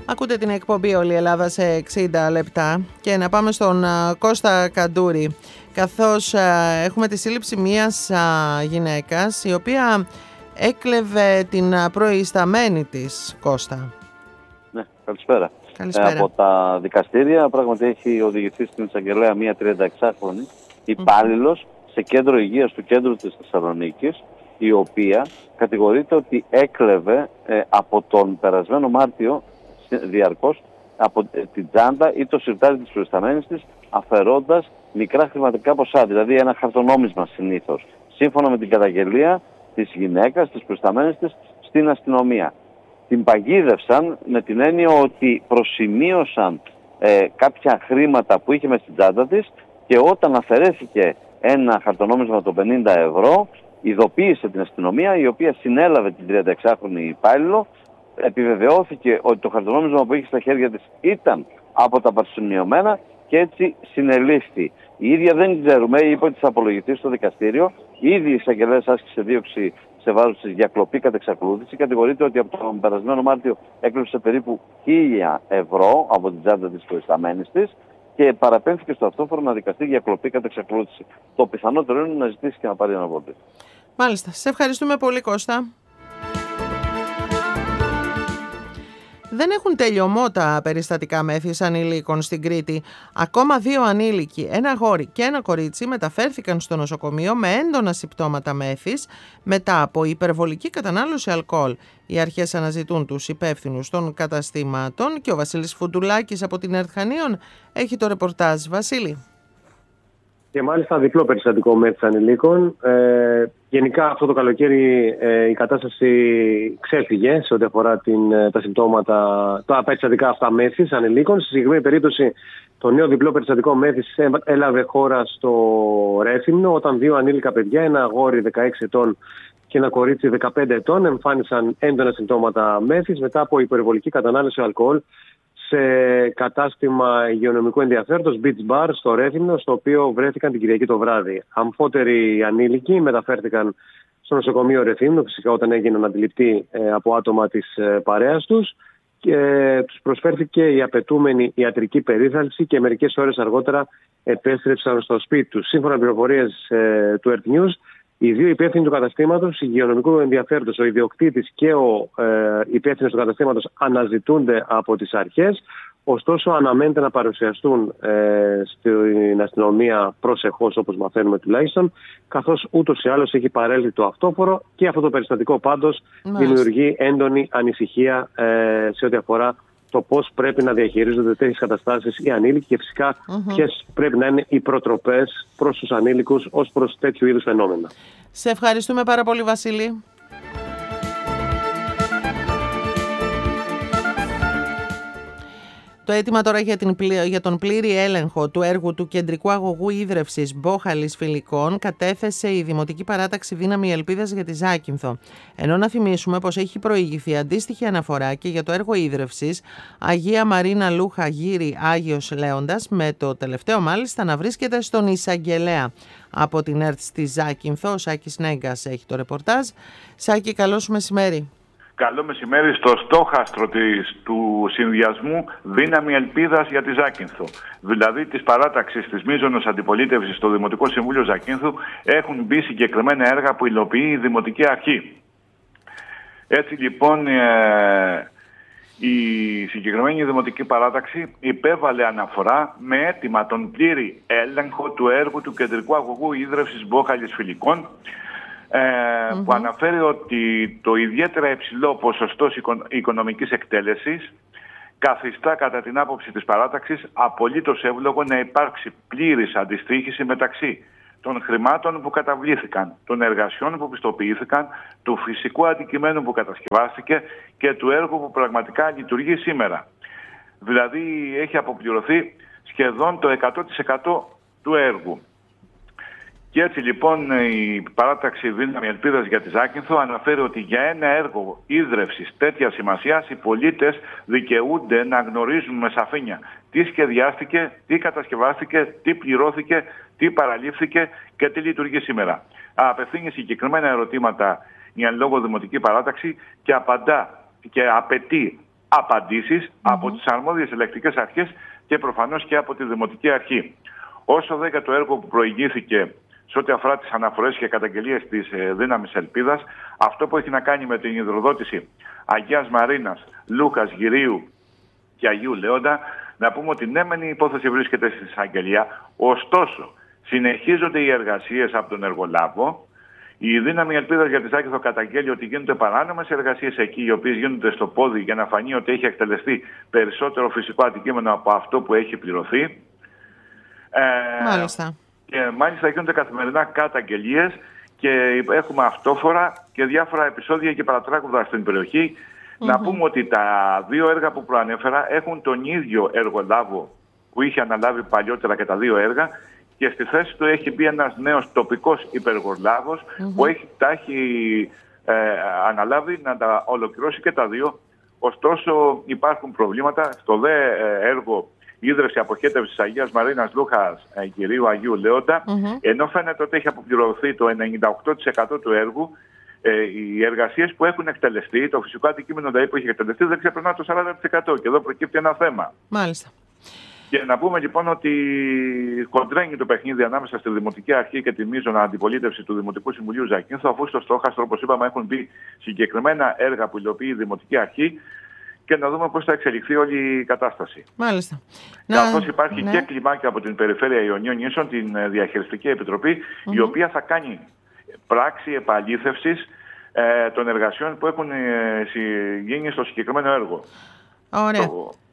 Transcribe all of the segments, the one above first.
Ακούτε την εκπομπή «Όλη η Ελλάδα σε 60 λεπτά» και να πάμε στον Κώστα Καντούρη, καθώς έχουμε τη σύλληψη μιας γυναίκας η οποία έκλεβε την προϊσταμένη της, Κώστα. Ναι, καλησπέρα. Καλησπέρα. Από τα δικαστήρια πράγματι έχει οδηγηθεί στην εισαγγελέα μία 36χρονη υπάλληλος σε κέντρο υγείας του κέντρου της Θεσσαλονίκης, η οποία κατηγορείται ότι έκλεβε από τον περασμένο Μάρτιο διαρκώς από την τσάντα ή το σιρτάρι της προϊσταμένης της, αφαιρώντας μικρά χρηματικά ποσά, δηλαδή ένα χαρτονόμισμα συνήθως, σύμφωνα με την καταγγελία της γυναίκας, της προϊσταμένης της, στην αστυνομία. Την παγίδευσαν με την έννοια ότι προσημείωσαν κάποια χρήματα που είχε μες στην τσάντα της και όταν αφαιρέθηκε ένα χαρτονόμισμα των 50 ευρώ, ειδοποίησε την αστυνομία, η οποία συνέλαβε την 36χρονη υπάλληλο. Επιβεβαιώθηκε ότι το χαρτονόμισμα που είχε στα χέρια της ήταν από τα παρσημειωμένα και έτσι συνελήφθη. Η ίδια δεν ξέρουμε, είπε ότι θα απολογηθεί στο δικαστήριο. Ήδη η εισαγγελέας άσκησε δίωξη σε βάρος της για κλοπή κατ' εξακολούθηση. Κατηγορείται ότι από τον περασμένο Μάρτιο έκλεψε περίπου 1.000 ευρώ από την τσάντα της προϊσταμένης της και παραπέμφθηκε στο αυτόφορο να δικαστεί για κλοπή κατ' εξακολούθηση. Το πιθανότερο είναι να ζητήσει και να πάρει αναβολή. Μάλιστα. Σε ευχαριστούμε πολύ, Κώστα. Δεν έχουν τελειωμό τα περιστατικά μέθης ανηλίκων στην Κρήτη. Ακόμα 2 ανήλικοι, ένα αγόρι και ένα κορίτσι, μεταφέρθηκαν στο νοσοκομείο με έντονα συμπτώματα μέθης μετά από υπερβολική κατανάλωση αλκοόλ. Οι αρχές αναζητούν τους υπεύθυνους των καταστήματων και ο Βασίλης Φουντουλάκης από την ΕΡΤ Χανίων έχει το ρεπορτάζ. Βασίλη. Και μάλιστα διπλό περιστατικό μέθης ανηλίκων. Γενικά αυτό το καλοκαίρι η κατάσταση ξέφυγε σε ό,τι αφορά τα συμπτώματα, τα περιστατικά αυτά μέθης ανηλίκων. Στη συγκεκριμένη περίπτωση το νέο διπλό περιστατικό μέθης έλαβε χώρα στο Ρέθυμνο, όταν 2 ανήλικα παιδιά, ένα αγόρι 16 ετών και ένα κορίτσι 15 ετών, εμφάνισαν έντονα συμπτώματα μέθης μετά από υπερβολική κατανάλωση αλκοόλ σε κατάστημα υγειονομικού ενδιαφέροντος, Beach Bar στο Ρέθυμνο, στο οποίο βρέθηκαν την Κυριακή το βράδυ. Αμφότεροι ανήλικοι μεταφέρθηκαν στο νοσοκομείο Ρεθύμνου, φυσικά όταν έγιναν αντιληπτοί από άτομα της παρέας τους, και τους προσφέρθηκε η απαιτούμενη ιατρική περίθαλψη και μερικές ώρες αργότερα επέστρεψαν στο σπίτι τους. Σύμφωνα με πληροφορίες του Earth News, οι 2 υπεύθυνοι του καταστήματος υγειονομικού ενδιαφέροντος, ο ιδιοκτήτης και ο υπεύθυνος του καταστήματος, αναζητούνται από τις αρχές. Ωστόσο, αναμένεται να παρουσιαστούν στην αστυνομία προσεχώς, όπως μαθαίνουμε τουλάχιστον, καθώς ούτως ή άλλως έχει παρέλθει το αυτόφορο και αυτό το περιστατικό πάντως δημιουργεί έντονη ανησυχία σε ό,τι αφορά το πώς πρέπει να διαχειρίζονται τέτοιες καταστάσεις οι ανήλικοι και φυσικά ποιες πρέπει να είναι οι προτροπές προς τους ανήλικους ως προς τέτοιου είδους φαινόμενα. Σε ευχαριστούμε πάρα πολύ, Βασίλη. Το αίτημα τώρα για τον πλήρη έλεγχο του έργου του κεντρικού αγωγού ίδρευσης Μπόχαλης Φιλικών κατέθεσε η Δημοτική Παράταξη Δύναμη Ελπίδας για τη Ζάκυνθο. Ενώ να θυμίσουμε πως έχει προηγηθεί αντίστοιχη αναφορά και για το έργο ίδρευσης Αγία Μαρίνα Λούχα Γύρι Άγιος Λέοντας, με το τελευταίο μάλιστα να βρίσκεται στον Εισαγγελέα. Από την ΕΡΤ στη Ζάκυνθο, ο Σάκης Νέγκας έχει το ρεπορτάζ. Σάκη, καλό σου μεσημέρι. Καλό μεσημέρι στο στόχαστρο του συνδυασμού Δύναμη Ελπίδας για τη Ζάκυνθο. Δηλαδή της παράταξης της μείζωνος αντιπολίτευσης στο Δημοτικό Συμβούλιο Ζακύνθου έχουν μπει συγκεκριμένα έργα που υλοποιεί η Δημοτική Αρχή. Έτσι λοιπόν η συγκεκριμένη Δημοτική Παράταξη υπέβαλε αναφορά με αίτημα τον πλήρη έλεγχο του έργου του κεντρικού αγωγού ίδρευσης Μπόχαλης Φιλικών, που αναφέρει ότι το ιδιαίτερα υψηλό ποσοστό οικονομικής εκτέλεσης καθιστά κατά την άποψη της παράταξης απολύτως εύλογο να υπάρξει πλήρης αντιστοίχηση μεταξύ των χρημάτων που καταβλήθηκαν, των εργασιών που πιστοποιήθηκαν, του φυσικού αντικειμένου που κατασκευάστηκε και του έργου που πραγματικά λειτουργεί σήμερα. Δηλαδή έχει αποπληρωθεί σχεδόν το 100% του έργου. Και έτσι λοιπόν η παράταξη Δύναμη Ελπίδας για τη Ζάκυνθο αναφέρει ότι για ένα έργο ίδρευσης τέτοιας σημασίας οι πολίτες δικαιούνται να γνωρίζουν με σαφήνεια τι σχεδιάστηκε, τι κατασκευάστηκε, τι πληρώθηκε, τι παραλήφθηκε και τι λειτουργεί σήμερα. Απευθύνει συγκεκριμένα ερωτήματα η εν λόγω Δημοτική Παράταξη και απαντά και απαιτεί απαντήσεις από τις αρμόδιες ελεκτικές αρχές και προφανώς και από τη Δημοτική Αρχή. Όσο δε για το έργο που προηγήθηκε σε ό,τι αφορά τις αναφορές και καταγγελίες της Δύναμης Ελπίδας, αυτό που έχει να κάνει με την υδροδότηση Αγίας Μαρίνας, Λούκας, Γυρίου και Αγίου Λέοντα, να πούμε ότι ναι μεν η υπόθεση βρίσκεται στη εισαγγελία, ωστόσο συνεχίζονται οι εργασίες από τον εργολάβο. Η Δύναμη Ελπίδας για τη Ζάκυνθο καταγγέλει ότι γίνονται παράνομες εργασίες εκεί, οι οποίες γίνονται στο πόδι για να φανεί ότι έχει εκτελεστεί περισσότερο φυσικό αντικείμενο από αυτό που έχει πληρωθεί. Μάλιστα. Και μάλιστα γίνονται καθημερινά καταγγελίες και έχουμε αυτόφορα και διάφορα επεισόδια και παρατράγουδα στην περιοχή. Να πούμε ότι τα δύο έργα που προανέφερα έχουν τον ίδιο εργολάβο που είχε αναλάβει παλιότερα και τα δύο έργα, και στη θέση του έχει μπει ένας νέος τοπικός υπεργολάβος που τα έχει αναλάβει να τα ολοκληρώσει και τα δύο. Ωστόσο υπάρχουν προβλήματα στο δε έργο ίδρυυση αποχέτευσης Αγίας Μαρίνας, Λούχας, Κυρίου, Αγίου Λέοντα, ενώ φαίνεται ότι έχει αποπληρωθεί το 98% του έργου. Οι εργασίες που έχουν εκτελεστεί, το φυσικό αντικείμενο που έχει εκτελεστεί, δεν ξεπερνά το 40%. Και εδώ προκύπτει ένα θέμα. Μάλιστα. Και να πούμε λοιπόν ότι κοντρένει το παιχνίδι ανάμεσα στη Δημοτική Αρχή και τη μείζωνα αντιπολίτευση του Δημοτικού Συμβουλίου Ζακύνθου, αφού στο στόχαστρο, όπως είπαμε, έχουν μπει συγκεκριμένα έργα που υλοποιεί η Δημοτική Αρχή, και να δούμε πώς θα εξελιχθεί όλη η κατάσταση. Μάλιστα. Καθώς υπάρχει και κλιμάκια από την Περιφέρεια Ιωνίων Νήσων, την Διαχειριστική Επιτροπή, η οποία θα κάνει πράξη επαλήθευσης των εργασιών που έχουν γίνει στο συγκεκριμένο έργο. Ωραία.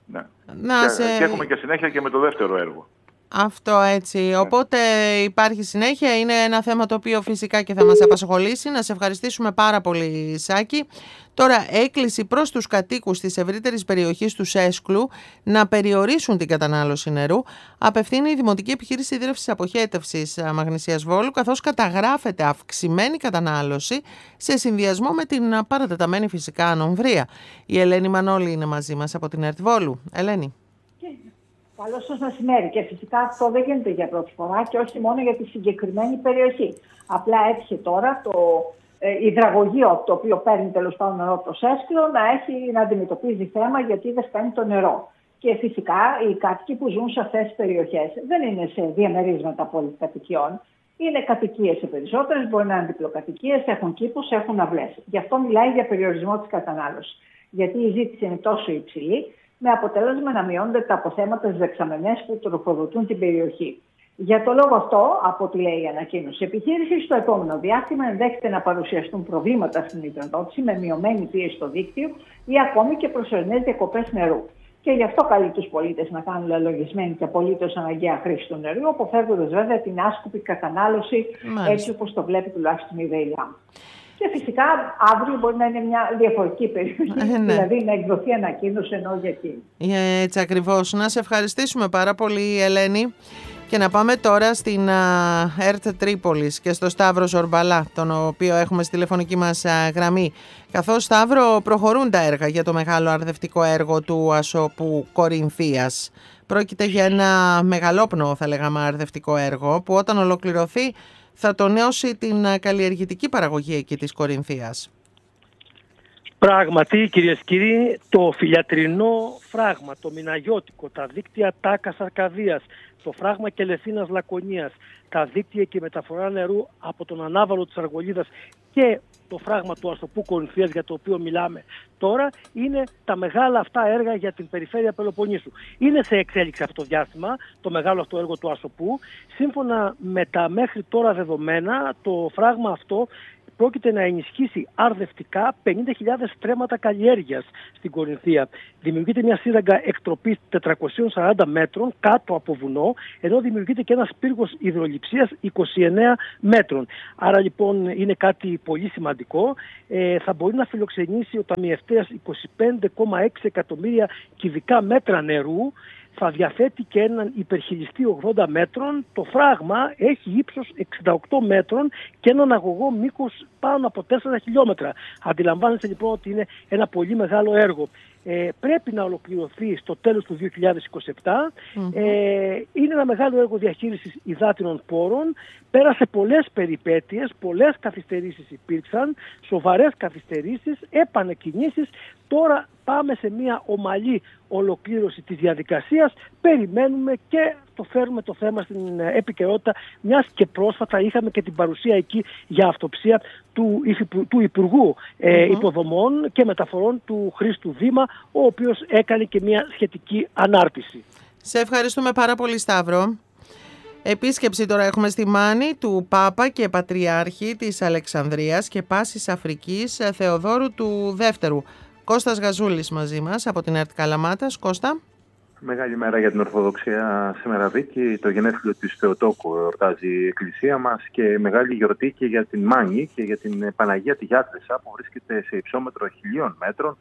Και έχουμε και συνέχεια και με το δεύτερο έργο. Αυτό έτσι. Οπότε υπάρχει συνέχεια. Είναι ένα θέμα το οποίο φυσικά και θα μας απασχολήσει. Να σε ευχαριστήσουμε πάρα πολύ, Σάκη. Τώρα, έκκληση προς τους κατοίκους της ευρύτερης περιοχής του Σέσκλου να περιορίσουν την κατανάλωση νερού απευθύνει η Δημοτική Επιχείρηση Ίδρυυσης Αποχέτευσης Μαγνησίας Βόλου, καθώς καταγράφεται αυξημένη κατανάλωση σε συνδυασμό με την παρατεταμένη φυσικά ανομβρία. Η Ελένη Μανώλη είναι μαζί μας από την ΕΡΤ Βόλου. Ελένη. Καλό σας μεσημέρι. Και φυσικά αυτό δεν γίνεται για πρώτη φορά και όχι μόνο για τη συγκεκριμένη περιοχή. Απλά έτυχε τώρα το υδραγωγείο, το οποίο παίρνει τέλος πάντων νερό από το Σέσκλο, να αντιμετωπίζει θέμα γιατί δεν φτάνει το νερό. Και φυσικά οι κάτοικοι που ζουν σε αυτές τις περιοχές δεν είναι σε διαμερίσματα πολυκατοικιών. Είναι κατοικίες σε περισσότερες, μπορεί να είναι διπλοκατοικίες, έχουν κήπους, έχουν αυλές. Γι' αυτό μιλάει για περιορισμό της κατανάλωσης. Γιατί η ζήτηση είναι τόσο υψηλή, με αποτέλεσμα να μειώνονται τα αποθέματα στις δεξαμενές που τροφοδοτούν την περιοχή. Για το λόγο αυτό, από ό,τι λέει η ανακοίνωση, η επιχείρηση στο επόμενο διάστημα ενδέχεται να παρουσιαστούν προβλήματα στην υδροδότηση με μειωμένη πίεση στο δίκτυο ή ακόμη και προσωρινές διακοπές νερού. Και γι' αυτό καλεί τους πολίτες να κάνουν λογισμένη και απολύτως αναγκαία χρήση του νερού, αποφεύγοντας βέβαια την άσκοπη κατανάλωση, έτσι όπως το βλέπει τουλάχιστον η ΔΕΙΛΑ. Και φυσικά αύριο μπορεί να είναι μια διαφορετική περιοχή, δηλαδή να εκδοθεί ανακοίνωση ενώ για εκείνη. Έτσι ακριβώς. Να σε ευχαριστήσουμε πάρα πολύ, Ελένη. Και να πάμε τώρα στην ΕΡΤ Τρίπολης και στο Σταύρο Ζορμπαλά, τον οποίο έχουμε στη τηλεφωνική μας γραμμή. Καθώς, Σταύρο, προχωρούν τα έργα για το μεγάλο αρδευτικό έργο του Ασωπού Κορινθίας. Πρόκειται για ένα μεγαλόπνοο, θα λέγαμε, αρδευτικό έργο που όταν ολοκληρωθεί θα τονώσει την καλλιεργητική παραγωγή εκεί της Κορινθίας. Πράγματι, κυρίες και κύριοι, το φιλιατρινό φράγμα, το μηναγιώτικο, τα δίκτυα Τάκας Αρκαδίας, το φράγμα Κελεσίνας Λακωνίας, τα δίκτυα και μεταφορά νερού από τον ανάβαλο της Αργολίδας και το φράγμα του Ασωπού Κορινθίας, για το οποίο μιλάμε τώρα, είναι τα μεγάλα αυτά έργα για την περιφέρεια Πελοποννήσου. Είναι σε εξέλιξη αυτό το διάστημα, το μεγάλο αυτό έργο του Ασωπού. Σύμφωνα με τα μέχρι τώρα δεδομένα, το φράγμα αυτό πρόκειται να ενισχύσει αρδευτικά 50.000 στρέμματα καλλιέργειας στην Κορινθία. Δημιουργείται μια σύραγγα εκτροπής 440 μέτρων κάτω από βουνό, ενώ δημιουργείται και ένας πύργος υδρολειψίας 29 μέτρων. Άρα λοιπόν είναι κάτι πολύ σημαντικό. Θα μπορεί να φιλοξενήσει ο ταμιευτέας 25,6 εκατομμύρια κυβικά μέτρα νερού. Θα διαθέτει και έναν υπερχιλιστή 80 μέτρων. Το φράγμα έχει ύψος 68 μέτρων και έναν αγωγό μήκος πάνω από 4 χιλιόμετρα. Αντιλαμβάνεστε λοιπόν ότι είναι ένα πολύ μεγάλο έργο. Πρέπει να ολοκληρωθεί στο τέλος του 2027. Είναι ένα μεγάλο έργο διαχείρισης υδάτινων πόρων. Πέρασε πολλές περιπέτειες, πολλές καθυστερήσεις υπήρξαν, σοβαρές καθυστερήσεις, επανεκκινήσεις. Τώρα πάμε σε μια ομαλή ολοκλήρωση της διαδικασίας. Περιμένουμε και το φέρουμε το θέμα στην επικαιρότητα, μιας και πρόσφατα είχαμε και την παρουσία εκεί για αυτοψία του Υπουργού Υποδομών και Μεταφορών του Χρήστου Δήμα, ο οποίος έκανε και μια σχετική ανάρτηση. Σε ευχαριστούμε πάρα πολύ, Σταύρο. Επίσκεψη τώρα έχουμε στη Μάνη του Πάπα και Πατριάρχη της Αλεξανδρίας και Πάσης Αφρικής Θεοδόρου του Δεύτερου. Κώστας Γαζούλης μαζί μας από την ΕΡΤ Καλαμάτας. Κώστα. Μεγάλη μέρα για την Ορθοδοξία σήμερα, Βίκη. Το γενέθλιο της Θεοτόκου εορτάζει η Εκκλησία μας και μεγάλη γιορτή και για την Μάνη και για την Παναγία τη Γιάτρεσσα που βρίσκεται σε υψόμετρο 1.000 μέτρων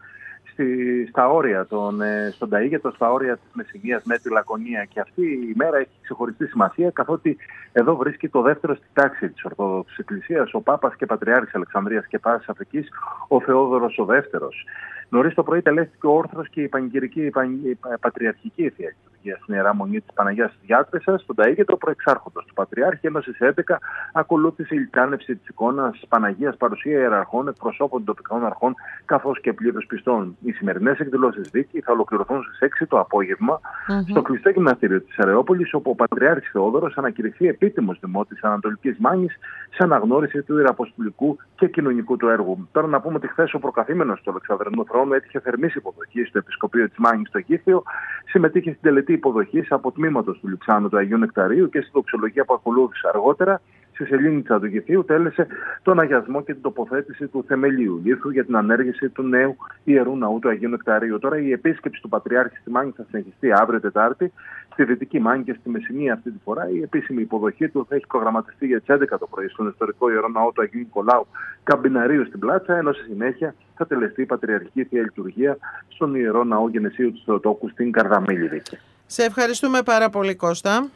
στα όρια στον Ταΐγετο, στα όρια της Μεσσηνίας με τη Λακωνία. Και αυτή η μέρα έχει ξεχωριστή σημασία, καθότι εδώ βρίσκει το δεύτερο στη τάξη της Ορθόδοξης Εκκλησίας, ο Πάπας και Πατριάρχης Αλεξανδρίας και Πάσης Αφρικής, ο Θεόδωρος ο Δεύτερος. Νωρίς το πρωί τελέστηκε ο όρθρος και η πανηγυρική πατριαρχική θεία λειτουργία στην Ιερά Μονή της Παναγιάς της Γιάτρισσας, στον Ταΐγετο προεξάρχοντος του Πατριάρχη, ενώ στις 11 ακολούθησε η λικάνευση της εικόνας Παναγίας, παρουσία ιεραρχών, εκπροσώπων τοπικών αρχών καθώς και πλήρους πιστών. Οι σημερινές εκδηλώσεις, Βίκη, θα ολοκληρωθούν στις 6 το απόγευμα στο κλειστό γυμναστήριο της Αρεόπολης, όπου ο Πατριάρχης Θεόδωρος ανακηρυχθεί επίτιμος δημότης Ανατολικής Μάνης σε αναγνώριση του ιεραποστολικού και κοινωνικού του έργου. Τώρα να πούμε ότι χθες ο προκαθήμενος του Αλεξανδρινού Θρόνου έτυχε θερμής υποδοχής στο Επισκοπείο της Μάνης στο Γήθιο, συμμετείχε στην τελετή υποδοχής από τμήματος του Λιψάνου του Αγίου Νεκταρίου και στη δοξολογία που ακολούθησε αργότερα. Στη σελήνητσα του Γηθίου τέλεσε τον αγιασμό και την τοποθέτηση του θεμελίου λίθου για την ανέργηση του νέου ιερού ναού του Αγίου Νεκταρίου. Τώρα η επίσκεψη του Πατριάρχη στη Μάνη θα συνεχιστεί αύριο Τετάρτη στη Δυτική Μάνη και στη Μεσσηνία αυτή τη φορά. Η επίσημη υποδοχή του θα έχει προγραμματιστεί για τις 11 το πρωί στον ιστορικό ιερό ναό του Αγίου Νικολάου Καμπιναρίου στην Πλάτσα, ενώ στη συνέχεια θα τελεστεί η Πατριαρχική Θεία Λειτουργία στον ιερό ναό Γενεσίου του Θεοτόκου στην Καρδαμήλη. Σε ευχαριστούμε πάρα πολύ, Κώστα.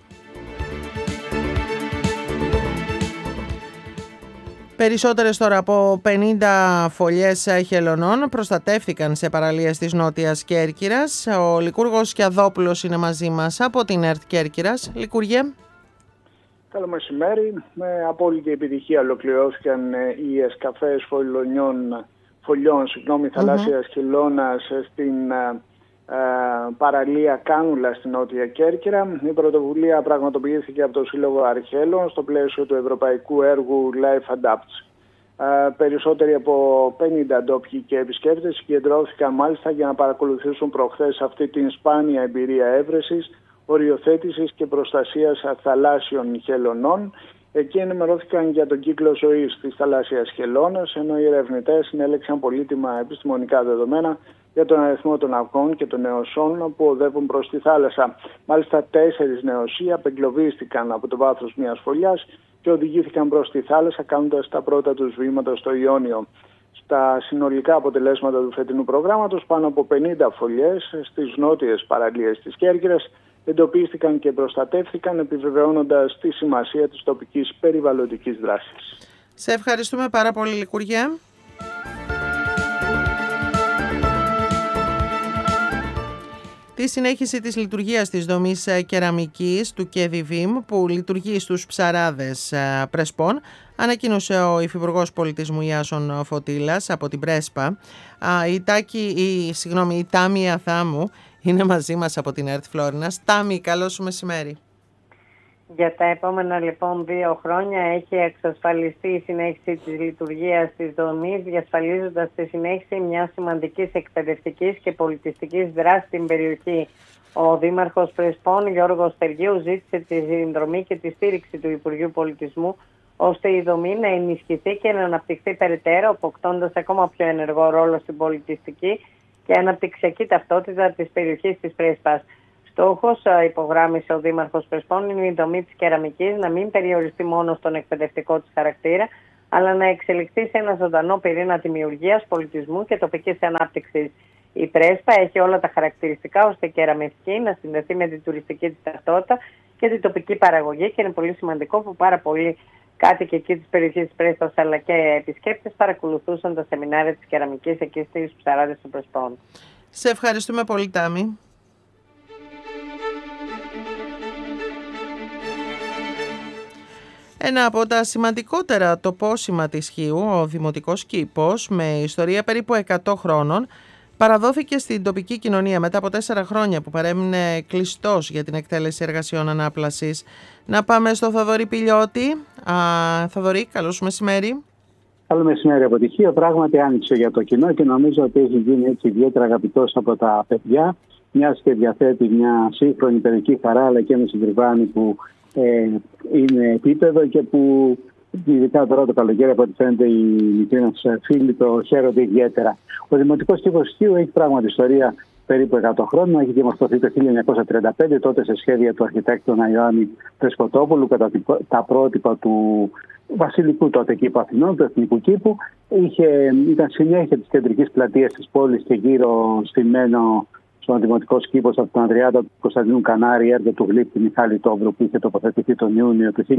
Περισσότερες τώρα από 50 φωλιές χελωνών προστατεύθηκαν σε παραλίες της Νότιας Κέρκυρας. Ο Λικούργος Κιαδόπουλος είναι μαζί μας από την ΕΡΤ Κέρκυρας. Λικούργε. Καλό μεσημέρι. Με απόλυτη επιτυχία ολοκληρώθηκαν οι εσκαφές φωλιών θαλάσσιας χελώνας στην παραλία Κάνουλα στην Νότια Κέρκυρα. Η πρωτοβουλία πραγματοποιήθηκε από το Σύλλογο Αρχέλων στο πλαίσιο του ευρωπαϊκού έργου Life Adapts. Περισσότεροι από 50 ντόπιοι και επισκέπτες συγκεντρώθηκαν μάλιστα για να παρακολουθήσουν προχθές αυτή την σπάνια εμπειρία έβρεσης, οριοθέτησης και προστασίας θαλάσσιων χελωνών. Εκεί ενημερώθηκαν για τον κύκλο ζωής της θαλάσσιας χελώνας, ενώ οι ερευνητές συνέλεξαν πολύτιμα επιστημονικά δεδομένα για τον αριθμό των αυγών και των νεοσών που οδεύουν προς τη θάλασσα. Μάλιστα 4 νεοσοί απεγκλωβίστηκαν από το βάθος μιας φωλιάς και οδηγήθηκαν προς τη θάλασσα κάνοντας τα πρώτα τους βήματα στο Ιόνιο. Στα συνολικά αποτελέσματα του φετινού προγράμματος, πάνω από 50 φωλιές στις νότιες παραλίες της Κέρκυρας εντοπίστηκαν και προστατεύθηκαν, επιβεβαιώνοντας τη σημασία της τοπικής περιβαλλοντικής δράσης. Σε ευχαριστούμε πάρα πολύ, Λικούργε. Τη συνέχιση της λειτουργίας της δομής κεραμικής του ΚΕΔΙΒΙΜ που λειτουργεί στους ψαράδες Πρεσπών ανακοίνωσε ο Υφυπουργός Πολιτισμού Ιάσον Φωτήλας από την Πρέσπα. Η Τάμη Αθάμου είναι μαζί μας από την ΕΡΤ Φλόρινας. Τάμη, καλό σου μεσημέρι. Για τα επόμενα λοιπόν 2 χρόνια έχει εξασφαλιστεί η συνέχιση της λειτουργίας της δομής, διασφαλίζοντας τη συνέχιση μιας σημαντικής εκπαιδευτικής και πολιτιστικής δράσης στην περιοχή. Ο Δήμαρχος Πρεσπών, Γιώργος Τεργίου, ζήτησε τη συνδρομή και τη στήριξη του Υπουργείου Πολιτισμού, ώστε η δομή να ενισχυθεί και να αναπτυχθεί περαιτέρω, αποκτώντας ακόμα πιο ενεργό ρόλο στην πολιτιστική και αναπτυξιακή ταυτότητα της περιοχής της Πρέσπας. Στόχος, υπογράμμισε ο Δήμαρχος Πρεσπών, είναι η δομή της κεραμικής να μην περιοριστεί μόνο στον εκπαιδευτικό της χαρακτήρα, αλλά να εξελιχθεί σε ένα ζωντανό πυρήνα δημιουργίας, πολιτισμού και τοπικής ανάπτυξης. Η Πρέσπα έχει όλα τα χαρακτηριστικά ώστε η κεραμική να συνδεθεί με την τουριστική της ταυτότητα και την τοπική παραγωγή, και είναι πολύ σημαντικό που πάρα πολλοί κάτοικοι εκεί της περιοχής της Πρέσπας αλλά και επισκέπτες παρακολουθούσαν τα σεμινάρια της κεραμικής εκεί στις ψαράδες των Πρεσπών. Σε ευχαριστούμε πολύ, Τάμη. Ένα από τα σημαντικότερα τοπόσημα της Χίου, ο Δημοτικός Κήπος, με ιστορία περίπου 100 χρόνων, παραδόθηκε στην τοπική κοινωνία μετά από 4 χρόνια που παρέμεινε κλειστός για την εκτέλεση εργασιών ανάπλασης. Να πάμε στο Θοδωρή Πηλιώτη. Θοδωρή, καλώς μεσημέρι. Καλό μεσημέρι, αποτυχία. Πράγματι άνοιξε για το κοινό και νομίζω ότι έχει γίνει έτσι ιδιαίτερα αγαπητός από τα παιδιά, μιας και διαθέτει μια σύγχρονη παιδική χαρά, αλλά και ένα συντριβάνι που είναι επίπεδο και που ειδικά τώρα το καλοκαίρι, από ό,τι φαίνεται, οι μικροί μας φίλοι το χαίρονται ιδιαίτερα. Ο Δημοτικός Κήπος Χίου έχει πράγματι ιστορία περίπου 100 χρόνια. Έχει δημορφωθεί το 1935, τότε σε σχέδια του αρχιτέκτονα Ιωάννη Πρεσκοτόπουλου, κατά τα πρότυπα του βασιλικού τότε κήπου Αθηνών, του Εθνικού Κήπου. Ήταν συνέχεια της κεντρικής πλατείας της πόλης και γύρω στημένο στον Δημοτικό Κήπο από τον Ανδριάτα του Κωνσταντίνου Κανάρη, έργο του γλύπτη Μιχάλη Τόμπρου, που είχε τοποθετηθεί τον Ιούνιο του 1927,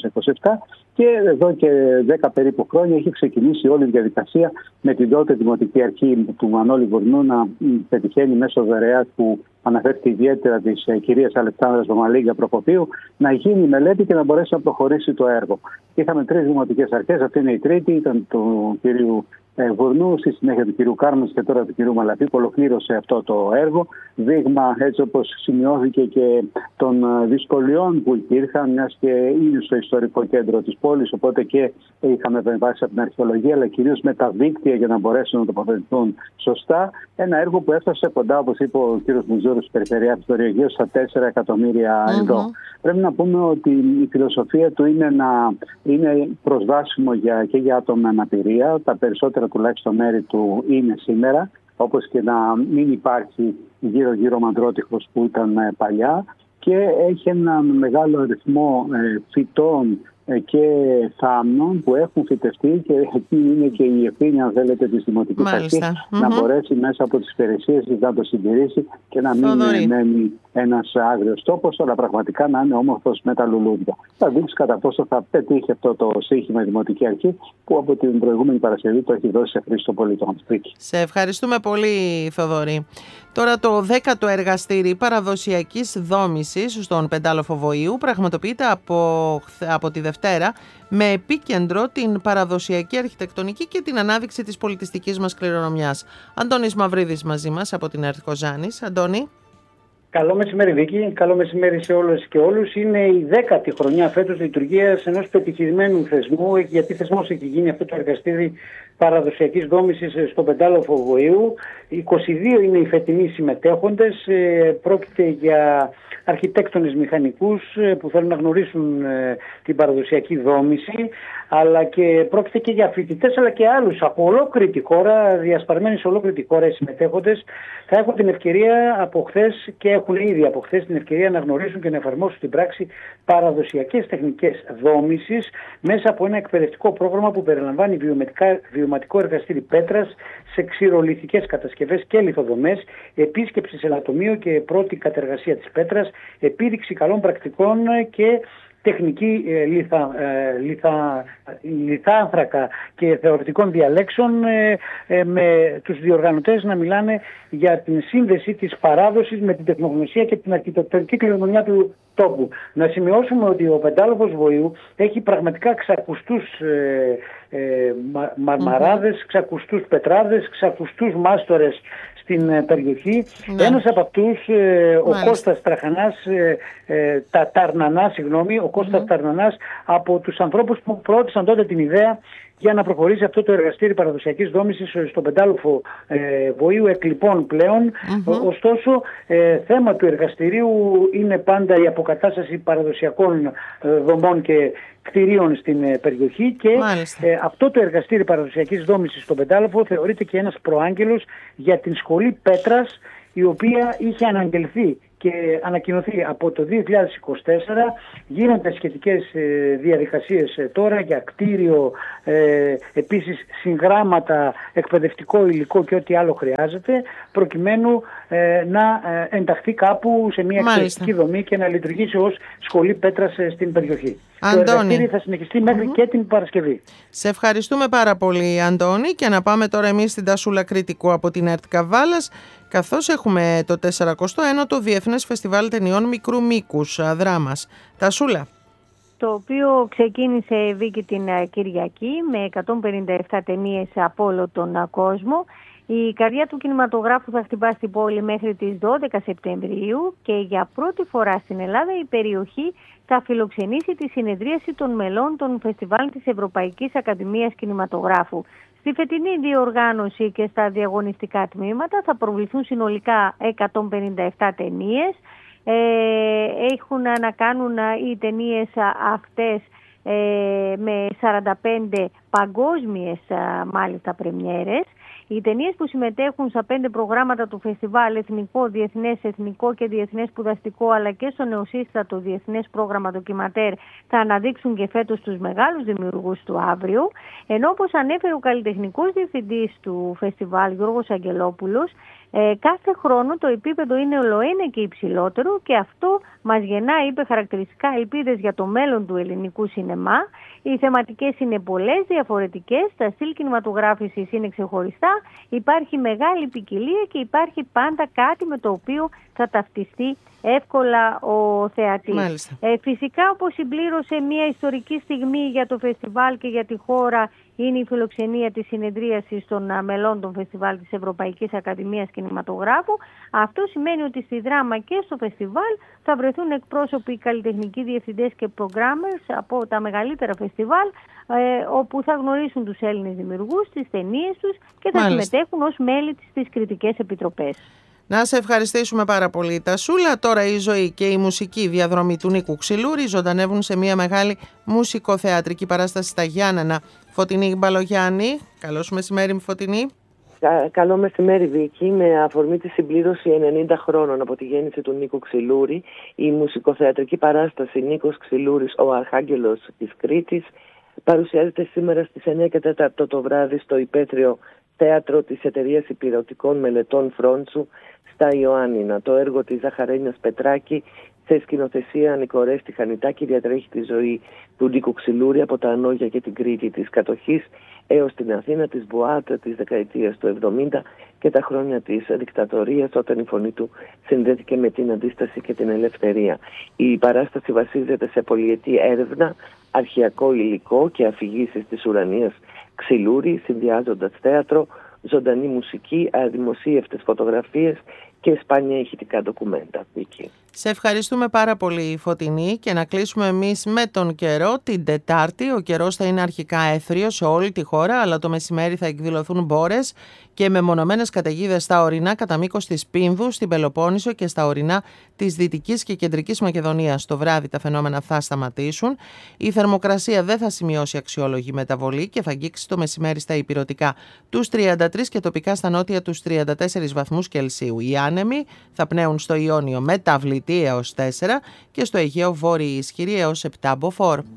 και εδώ και 10 περίπου χρόνια έχει ξεκινήσει όλη η διαδικασία με την τότε Δημοτική Αρχή του Μανώλη Βουρνού να πετυχαίνει μέσω δωρεάς που αναφέρθηκε ιδιαίτερα της κυρίας Αλεξάνδρας Βομαλίγκα Προκοπίου, να γίνει μελέτη και να μπορέσει να προχωρήσει το έργο. Είχαμε 3 δημοτικές αρχές, αυτή είναι η τρίτη, ήταν του κυρίου Βουρνού, στη συνέχεια του κυρίου Κάρμες και τώρα του κυρίου Μαλαφή, που ολοκλήρωσε αυτό το έργο. Δείγμα, έτσι όπως σημειώθηκε, και των δυσκολιών που υπήρχαν, μιας και είναι στο ιστορικό κέντρο της πόλης, οπότε και είχαμε επεμβάσει από την αρχαιολογία, αλλά κυρίως με τα δίκτυα για να μπορέσουν να τοποθετηθούν σωστά. Ένα έργο που έφτασε κοντά, όπως είπε ο κύριος Μουζούρος της Περιφερειάρχης του Ριογείου, στα 4 εκατομμύρια ευρώ. Πρέπει να πούμε ότι η φιλοσοφία του είναι να είναι προσβάσιμο και για άτομα με αναπηρία. Τα περισσότερα τουλάχιστον μέρη του είναι σήμερα, όπως και να μην υπάρχει γύρω-γύρω μαντρότυχος που ήταν παλιά, και έχει ένα μεγάλο αριθμό φυτών και θάμνων που έχουν φυτευτεί, και εκεί είναι και η ευθύνη, αν θέλετε, της Δημοτικής Αρχής να μπορέσει μέσα από τις υπηρεσίες να το συντηρήσει και να μην μένει ένας άγριος τόπος, αλλά πραγματικά να είναι όμορφος με τα λουλούδια. Θα δείξει κατά πόσο θα πετύχει αυτό το σύγχυμα η Δημοτική Αρχή, που από την προηγούμενη Παρασκευή το έχει δώσει σε χρήση των πολιτών. Σε ευχαριστούμε πολύ, Θοδωρή. Τώρα το 10ο εργαστήρι παραδοσιακής δόμησης στον Πεντάλοφο Βοήου πραγματοποιείται από τη Δευτέρα, με επίκεντρο την παραδοσιακή αρχιτεκτονική και την ανάδειξη της πολιτιστικής μας κληρονομιάς. Αντώνης Μαυρίδης μαζί μας από την ΕΡΤ Κοζάνης. Αντώνη. Καλό μεσημέρι, Βίκη. Καλό μεσημέρι σε όλες και όλους. Είναι η 10η χρονιά φέτος λειτουργίας ενός πετυχημένου θεσμού, γιατί θεσμός έχει γίνει αυτό το εργαστήρι παραδοσιακής δόμησης στο Πεντάλοφο Βοήου. 22 είναι οι φετινοί συμμετέχοντες. Πρόκειται για αρχιτέκτονες μηχανικούς που θέλουν να γνωρίσουν την παραδοσιακή δόμηση, αλλά και πρόκειται και για φοιτητές, αλλά και άλλους από ολόκληρη τη χώρα, διασπαρμένοι σε ολόκληρη τη χώρα οι συμμετέχοντες. Θα έχουν την ευκαιρία από χθες, και έχουν ήδη από χθες την ευκαιρία, να γνωρίσουν και να εφαρμόσουν στην πράξη παραδοσιακές τεχνικές δόμησης μέσα από ένα εκπαιδευτικό πρόγραμμα που περιλαμβάνει βιωματικό εργαστήρι πέτρας σε ξηρολιθικές κατασκευές και λιθοδομές, επίσκεψη σε λατομείο και πρώτη κατεργασία της πέτρας, επίδειξη καλών πρακτικών και τεχνική λιθάνθρακα και θεωρητικών διαλέξεων, με τους διοργανωτές να μιλάνε για την σύνδεση της παράδοσης με την τεχνογνωσία και την αρχιτεκτονική κληρονομιά του τόπου. Να σημειώσουμε ότι ο Πεντάλοφος Βοήου έχει πραγματικά ξακουστούς μαρμαράδες, ξακουστούς πετράδες, ξακουστούς μάστορες στην περιοχή. Ένας από αυτούς, ο Κώστας Τραχανάς, ο Κώστας Ταρνανάς, από τους ανθρώπους που προώθησαν τότε την ιδέα για να προχωρήσει αυτό το εργαστήρι παραδοσιακής δόμησης στο Πεντάλοφο Βοήου, εκλειπών πλέον. Ωστόσο, θέμα του εργαστηρίου είναι πάντα η αποκατάσταση παραδοσιακών δομών και κτηρίων στην περιοχή, και αυτό το εργαστήρι παραδοσιακής δόμησης στο Πεντάλοφο θεωρείται και ένας προάγγελος για την σχολή πέτρας, η οποία είχε αναγγελθεί και ανακοινωθεί από το 2024. Γίνονται σχετικές διαδικασίες τώρα για κτίριο, επίσης συγγράμματα, εκπαιδευτικό υλικό και ό,τι άλλο χρειάζεται, προκειμένου να ενταχθεί κάπου σε μια εκπαιδευτική δομή και να λειτουργήσει ως σχολή πέτρας στην περιοχή. Αντώνη, το εργαστήρι θα συνεχιστεί μέχρι και την Παρασκευή. Σε ευχαριστούμε πάρα πολύ, Αντώνη, και να πάμε τώρα εμείς στην Τασούλα Κρητικού από την ΕΡΤ Καβάλας, καθώς έχουμε το 41ο Διεθνές Φεστιβάλ Ταινιών Μικρού Μήκους Δράμας. Τασούλα. Το οποίο ξεκίνησε, Βίκη, την Κυριακή με 157 ταινίες από όλο τον κόσμο. Η καρδιά του κινηματογράφου θα χτυπά στην πόλη μέχρι τις 12 Σεπτεμβρίου και για πρώτη φορά στην Ελλάδα η περιοχή θα φιλοξενήσει τη συνεδρίαση των μελών των φεστιβάλ της Ευρωπαϊκής Ακαδημίας Κινηματογράφου. Στη φετινή διοργάνωση και στα διαγωνιστικά τμήματα θα προβληθούν συνολικά 157 ταινίες. Έχουν να κάνουν οι ταινίες αυτές με 45 παγκόσμιες μάλιστα πρεμιέρες. Οι ταινίες που συμμετέχουν στα 5 προγράμματα του φεστιβάλ, εθνικό, διεθνές, εθνικό και διεθνές σπουδαστικό, αλλά και στο νεοσύστατο διεθνές πρόγραμμα ντοκιματέρ, θα αναδείξουν και φέτος τους μεγάλους δημιουργούς του αύριο. Ενώ, όπως ανέφερε ο καλλιτεχνικός διευθυντής του φεστιβάλ, Γιώργος Αγγελόπουλος, κάθε χρόνο το επίπεδο είναι ολοένα και υψηλότερο και αυτό μας γεννά, είπε, χαρακτηριστικά ελπίδες για το μέλλον του ελληνικού σινεμά. Οι θεματικές είναι πολλές, διαφορετικές, τα στυλ κινηματογράφησης είναι ξεχωριστά, υπάρχει μεγάλη ποικιλία και υπάρχει πάντα κάτι με το οποίο θα ταυτιστεί εύκολα ο θεατής. Φυσικά, όπως συμπλήρωσε μια ιστορική στιγμή για το φεστιβάλ και για τη χώρα, είναι η φιλοξενία της συνεδρίασης των μελών των φεστιβάλ της Ευρωπαϊκής Ακαδημίας Κινηματογράφου. Αυτό σημαίνει ότι στη Δράμα και στο φεστιβάλ θα βρεθούν εκπρόσωποι, καλλιτεχνικοί διευθυντές και programmers από τα μεγαλύτερα φεστιβάλ, όπου θα γνωρίσουν τους Έλληνες δημιουργούς, τις ταινίες τους και θα συμμετέχουν ως μέλη στις κριτικές επιτροπές. Να σε ευχαριστήσουμε πάρα πολύ, Τασούλα. Τώρα η ζωή και η μουσική διαδρομή του Νίκου Ξυλούρη ζωντανεύουν σε μια μεγάλη μουσικοθεατρική παράσταση στα Γιάννενα. Φωτεινή Μπαλογιάννη, καλώς μεσημέρι, Φωτεινή. Καλό μεσημέρι, Βίκη. Με αφορμή τη συμπλήρωση 90 χρόνων από τη γέννηση του Νίκου Ξυλούρη, η μουσικοθεατρική παράσταση Νίκος Ξυλούρης, ο Αρχάγγελος της Κρήτης, παρουσιάζεται σήμερα στις 9 και 4 το βράδυ στο υπαίθριο θέατρο της Εταιρείας Υπηρετικών Μελετών Φρόντσου στα Ιωάννινα. Το έργο της Ζαχαρένιας Πετράκη, σε σκηνοθεσία Νικορέστη Χανιτάκη, διατρέχει τη ζωή του Νίκου Ξυλούρη από τα Ανόγια και την Κρήτη της κατοχής έως την Αθήνα της Μπουάτα της δεκαετίας του 70 και τα χρόνια της δικτατορίας, όταν η φωνή του συνδέθηκε με την αντίσταση και την ελευθερία. Η παράσταση βασίζεται σε πολυετή έρευνα, αρχαιακό υλικό και αφηγήσεις της ουρανίας Ξυλούρη, συνδυάζοντας θέατρο, ζωντανή μουσική, αδημοσίευτες φωτογραφίες και σπάνια ηχητικά ντοκουμέντα. Σε ευχαριστούμε πάρα πολύ, Φωτεινή, και να κλείσουμε εμείς με τον καιρό. Την Τετάρτη ο καιρός θα είναι αρχικά έθριος σε όλη τη χώρα, αλλά το μεσημέρι θα εκδηλωθούν μπόρες και μεμονωμένες καταιγίδες στα ορεινά κατά μήκος της Πίνδου, στην Πελοπόννησο και στα ορεινά της Δυτικής και Κεντρικής Μακεδονίας. Το βράδυ τα φαινόμενα θα σταματήσουν. Η θερμοκρασία δεν θα σημειώσει αξιόλογη μεταβολή και θα αγγίξει το μεσημέρι στα ηπειρωτικά τους 33 και τοπικά στα νότια τους 34 βαθμούς Κελσίου. Οι άνεμοι θα πνέουν στο Ιόνιο μεταβλητή έως 4 και στο Αιγαίο βόρειοι ισχυροί έως 7 μποφόρ.